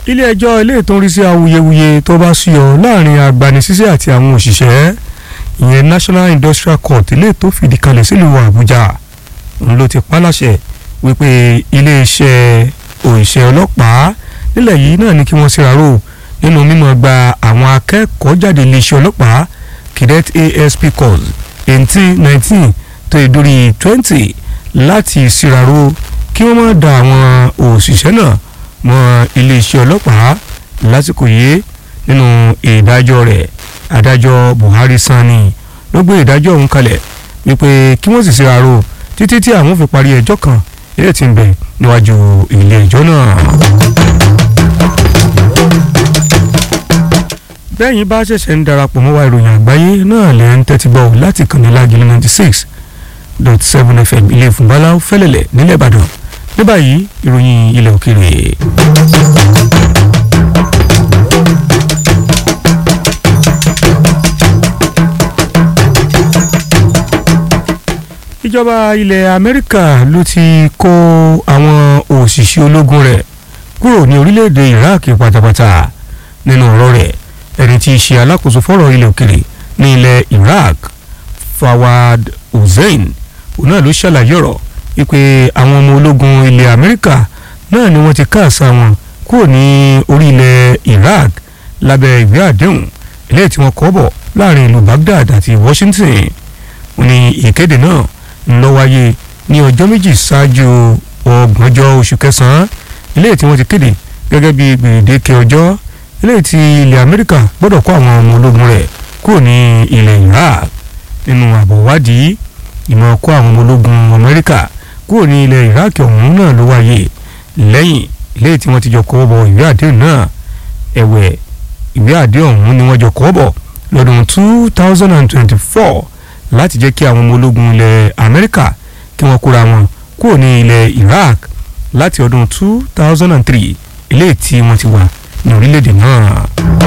ilé-ẹjọ́ ilé tó ń rí sí awuyewuye tó bá súyọ láàrin agbanisíṣẹ́ àti àwọn òṣìṣẹ́ ìyẹn National Industrial Court ilé tó fìdí kalẹ̀ sílùú Àbújá òun ló ti pa láṣẹ wípé iléeṣẹ́ òṣìṣẹ́ ọlọ́pàá nílẹ̀ yìí náà ní kí wọ́n ṣèràró nínú mímọ́ gba àwọn akẹ́kọ̀ọ́ jáde iléeṣẹ́ ọlọ́pàá cadet ASP course 18-19 tó ìdórí 20 láti ṣèràró kí wọ́n má da àwọn òṣìṣẹ́ náà mọ́ iléeṣẹ́ ọlọ́pàá lásìkò yìí nínú ìdájọ́ rẹ̀ adájọ́ Buhari Sani ló gbé ìdájọ́ ọ̀hún kalẹ̀ wípé kí wọ́n sì ṣèràró títí tí àwọn fi parí ẹjọ́ kan ilé tí ń bẹ níwájú ilé ẹjọ́ náà. bẹ́ẹ̀yìn bá ṣẹ̀ṣẹ̀ ń darapọ̀ mọ́ wa ìròyìn àgbáyé náà lẹ́ ń tẹ́tí gbọ́ láti kàn ní Lágìlú 96.7 FM ilé ìfúnbalá fẹ́lẹ̀lẹ̀ nílẹ̀ Ìbàdàn ní báyìí ìròyìn ilẹ̀ òkèèrè. ìjọba ilẹ̀ Amẹ́ríkà ló ti kó àwọn òṣìṣẹ́ ológun rẹ̀ kúrò ní orílẹ̀-èdè Iraq pátápátá nínú ọ̀rọ̀ rẹ̀ ẹni tí í ṣe alákòóso fọ́rọ̀ ilẹ̀ òkèèrè ní ilẹ̀ Iraq Fawad Hussein òun náà ló ṣàlàyé ọ̀rọ̀ wípé àwọn ọmọ ológun ilẹ̀ Amẹ́ríkà náà ni wọ́n ti káàsà wọn kúrò ní orí ilẹ̀ Iraq lábẹ́ ìwé àdéhùn eléyìí tí wọ́n kọ́ bọ̀ láàrin ìlú Baghdad àti Washington. wọ́n ní ìkéde náà ń lọ wáyé ní ọjọ́ méjì ṣáájú ọgbọ̀njọ́ oṣù kẹsàn-án eléyìí tí wọ́n ti kéde gẹ́gẹ́ bí gbèdéke ọjọ́ eléyìí tí ilẹ̀ Amẹ́ríkà gbọ́dọ̀ kó àwọn ọmọ ológun rẹ̀ kúrò ní ilẹ̀ Iraq nínú àbọ̀wádìí ìmọ̀ kó àwọn ọmọ ológun Amẹ́ríkà kúrò ní ilẹ̀ Iraq ọ̀hún náà ló wáyé lẹ́yìn eléyìí tí wọ́n ti jọ kọ́ bọ̀ ìwé àdéhùn náà ẹ̀wẹ̀ ìwé àdéhùn ọ̀hún ni wọ́n jọ kọ́ bọ̀ lọ́dún 2024 láti jẹ́ kí àwọn ọmọ ológun ilẹ̀ Amẹ́ríkà kí wọ́n kóra wọn kúrò ní ilẹ̀ Iraq láti ọdún 2003 eléyìí tí wọ́n ti wà ní orílẹ̀-èdè náà.